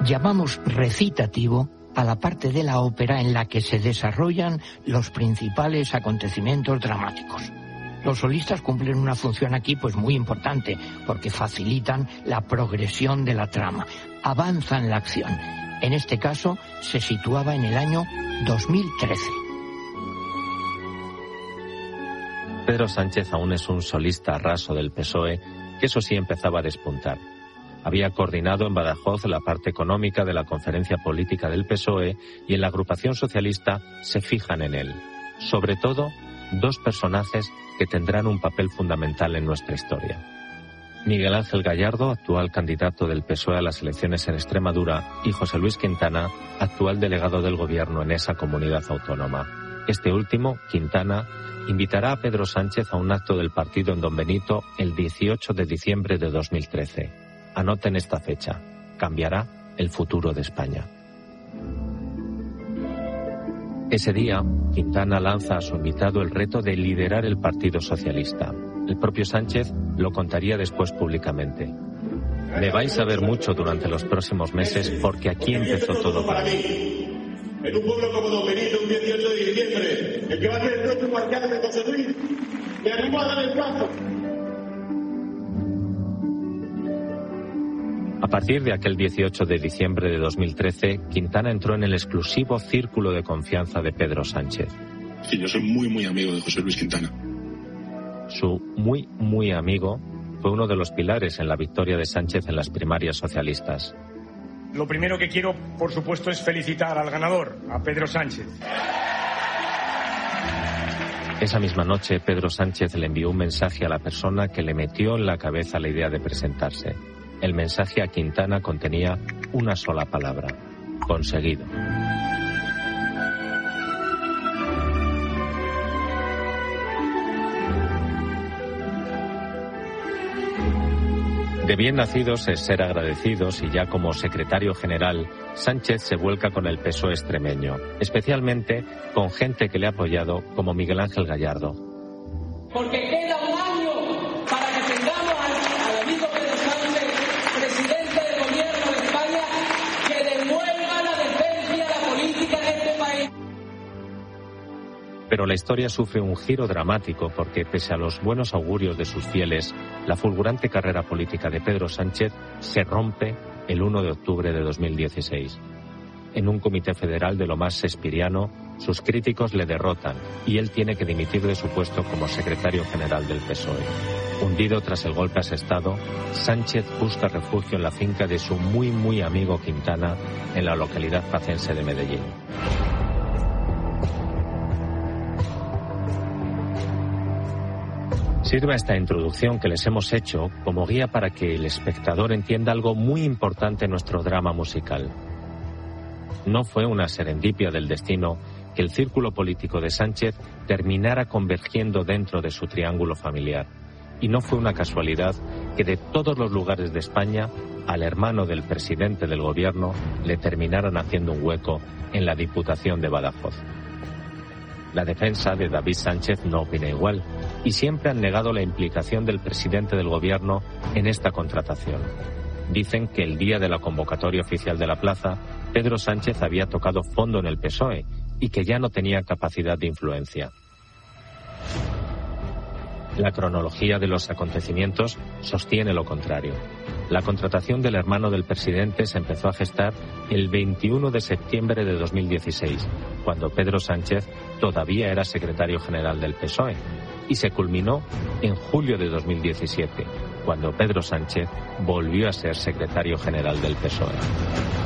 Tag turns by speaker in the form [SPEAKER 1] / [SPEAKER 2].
[SPEAKER 1] Llamamos recitativo a la parte de la ópera en la que se desarrollan los principales acontecimientos dramáticos. Los solistas cumplen una función aquí pues muy importante, porque facilitan la progresión de la trama, avanzan la acción. En este caso se situaba en el año 2013.
[SPEAKER 2] Pedro Sánchez aún es un solista raso del PSOE, que eso sí empezaba a despuntar. Había coordinado en Badajoz la parte económica de la conferencia política del PSOE y en la agrupación socialista se fijan en él. Sobre todo, dos personajes que tendrán un papel fundamental en nuestra historia. Miguel Ángel Gallardo, actual candidato del PSOE a las elecciones en Extremadura, y José Luis Quintana, actual delegado del gobierno en esa comunidad autónoma. Este último, Quintana, invitará a Pedro Sánchez a un acto del partido en Don Benito el 18 de diciembre de 2013. Anoten esta fecha. Cambiará el futuro de España. Ese día, Quintana lanza a su invitado el reto de liderar el Partido Socialista. El propio Sánchez lo contaría después públicamente. Me vais a ver mucho durante los próximos meses porque aquí empezó todo para mí.
[SPEAKER 3] En un pueblo como Don Benito, un 18 de diciembre, el que va a ser el próximo alcalde, José Luis, me animo a dar el paso.
[SPEAKER 2] A partir de aquel 18 de diciembre de 2013, Quintana entró en el exclusivo círculo de confianza de Pedro Sánchez.
[SPEAKER 3] Sí, yo soy muy amigo de José Luis Quintana.
[SPEAKER 2] Su muy amigo fue uno de los pilares en la victoria de Sánchez en las primarias socialistas.
[SPEAKER 4] Lo primero que quiero, por supuesto, es felicitar al ganador, a Pedro Sánchez.
[SPEAKER 2] Esa misma noche, Pedro Sánchez le envió un mensaje a la persona que le metió en la cabeza la idea de presentarse. El mensaje a Quintana contenía una sola palabra: conseguido. De bien nacidos es ser agradecidos y ya como secretario general, Sánchez se vuelca con el PSOE extremeño, especialmente con gente que le ha apoyado como Miguel Ángel Gallardo.
[SPEAKER 5] Porque queda un año para que tengamos al amigo Pedro Sánchez, presidente del gobierno de España, que devuelva la decencia a la política de este país.
[SPEAKER 2] Pero la historia sufre un giro dramático porque, pese a los buenos augurios de sus fieles, la fulgurante carrera política de Pedro Sánchez se rompe el 1 de octubre de 2016. En un comité federal de lo más shakespeariano, sus críticos le derrotan y él tiene que dimitir de su puesto como secretario general del PSOE. Hundido tras el golpe asestado, Sánchez busca refugio en la finca de su muy amigo Quintana en la localidad pacense de Medellín. Sirva esta introducción que les hemos hecho como guía para que el espectador entienda algo muy importante en nuestro drama musical. No fue una serendipia del destino que el círculo político de Sánchez terminara convergiendo dentro de su triángulo familiar. Y no fue una casualidad que de todos los lugares de España, al hermano del presidente del gobierno le terminaran haciendo un hueco en la Diputación de Badajoz. La defensa de David Sánchez no opina igual y siempre han negado la implicación del presidente del gobierno en esta contratación. Dicen que el día de la convocatoria oficial de la plaza, Pedro Sánchez había tocado fondo en el PSOE y que ya no tenía capacidad de influencia. La cronología de los acontecimientos sostiene lo contrario. La contratación del hermano del presidente se empezó a gestar el 21 de septiembre de 2016, cuando Pedro Sánchez todavía era secretario general del PSOE, y se culminó en julio de 2017, cuando Pedro Sánchez volvió a ser secretario general del PSOE.